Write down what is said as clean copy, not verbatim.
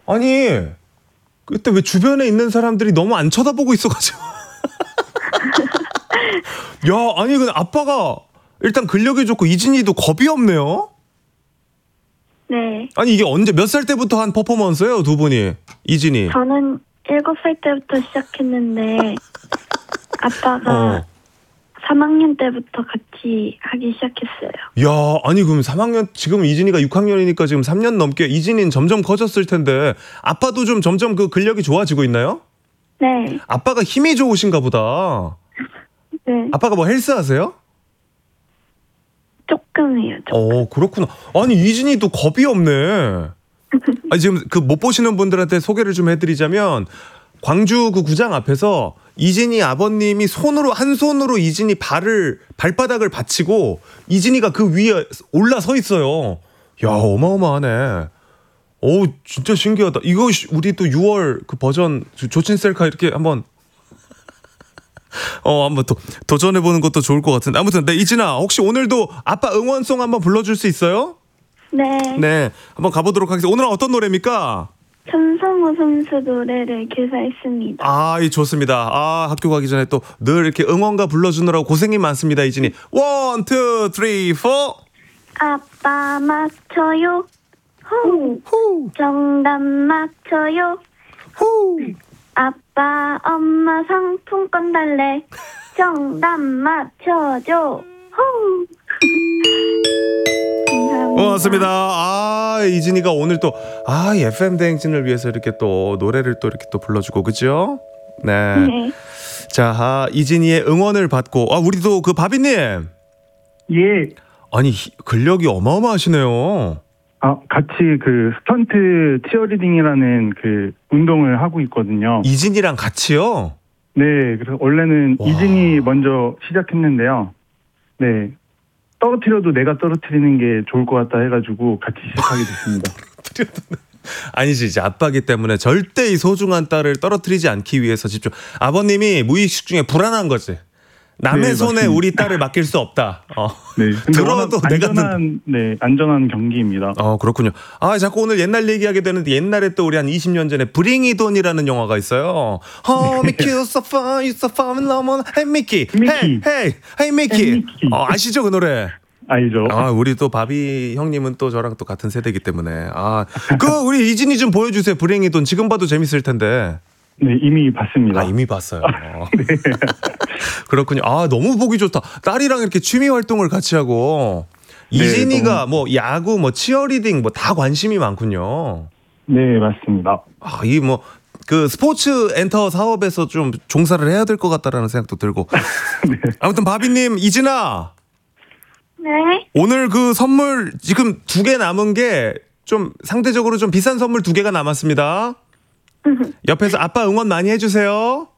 아니, 그때 왜 주변에 있는 사람들이 너무 안 쳐다보고 있어가지고. 야, 아니, 근데 아빠가 일단 근력이 좋고 이진이도 겁이 없네요? 네. 아니, 이게 언제, 몇 살 때부터 한 퍼포먼스예요, 두 분이? 이진이. 저는 7살 때부터 시작했는데 아빠가 3학년 때부터 같이 하기 시작했어요. 야, 아니, 그럼 3학년, 지금 이진이가 6학년이니까 지금 3년 넘게 이진이는 점점 커졌을 텐데 아빠도 좀 점점 그 근력이 좋아지고 있나요? 네. 아빠가 힘이 좋으신가 보다. 네. 아빠가 뭐 헬스 하세요? 조금 해요. 그렇구나. 아니, 이진이도 겁이 없네. 아니, 지금 그 못 보시는 분들한테 소개를 좀 해드리자면, 광주 그 구장 앞에서 이진이 아버님이 한 손으로 이진이 발바닥을 받치고 이진이가 그 위에 올라서 있어요. 야, 어마어마하네. 오, 진짜 신기하다. 이거 우리 또 6월 그 버전 조친 셀카 이렇게 한번 한번 도전해보는 것도 좋을 것 같은데. 아무튼, 네, 이진아, 혹시 오늘도 아빠 응원송 한번 불러줄 수 있어요? 네. 네, 한번 가보도록 하겠습니다. 오늘은 어떤 노래입니까? 천성호 선수 노래를 개사했습니다. 아, 좋습니다. 아, 학교 가기 전에 또 늘 이렇게 응원가 불러주느라고 고생이 많습니다, 이진이. 1, 2, 3, 4. 아빠 맞춰요. 후. 후, 정답 맞춰요. 후. 아빠 엄마 상품권 달래. 정답 맞춰줘. 후. 감사합니다. 고맙습니다. 아, 이진이가 오늘 또, 이 FM 대행진을 위해서 이렇게 또 노래를 또 이렇게 또 불러주고, 그죠? 네. 네. 자, 이진이의 응원을 받고, 우리도 그 바비님. 예. 아니, 근력이 어마어마하시네요. 같이 그 스턴트 치어리딩이라는 그 운동을 하고 있거든요. 이진이랑 같이요? 네, 그래서 원래는 와. 이진이 먼저 시작했는데요. 네, 떨어뜨려도 내가 떨어뜨리는 게 좋을 것 같다 해가지고 같이 시작하게 됐습니다. 아니지, 이제 아빠기 때문에 절대 이 소중한 딸을 떨어뜨리지 않기 위해서 집중. 아버님이 무의식 중에 불안한 거지. 남의 네, 손에 맞습니다. 우리 딸을 맡길 수 없다. 네, 근데 들어도 내가 안전한 경기입니다. 그렇군요. 자꾸 오늘 옛날 얘기하게 되는데 옛날에 또 우리 한 20년 전에 Bring It On이라는 영화가 있어요. Oh, Mickey, you're so fun, you're so fun, love, hey Mickey, Mickey. hey Mickey. Hey, Mickey. 아시죠 그 노래? 알죠? 우리 또 바비 형님은 또 저랑 또 같은 세대이기 때문에 우리 이진이 좀 보여주세요. Bring It On. 지금 봐도 재밌을 텐데. 네, 이미 봤습니다. 이미 봤어요. 네. 그렇군요. 너무 보기 좋다. 딸이랑 이렇게 취미 활동을 같이 하고. 네, 이진이가 뭐 야구, 뭐 치어리딩, 뭐 다 관심이 많군요. 네, 맞습니다. 이 뭐 그 스포츠 엔터 사업에서 좀 종사를 해야 될 것 같다라는 생각도 들고. 네. 아무튼 바비님, 이진아. 네. 오늘 그 선물 지금 2개 남은 게 좀 상대적으로 좀 비싼 선물 2개가 남았습니다. 옆에서 아빠 응원 많이 해주세요.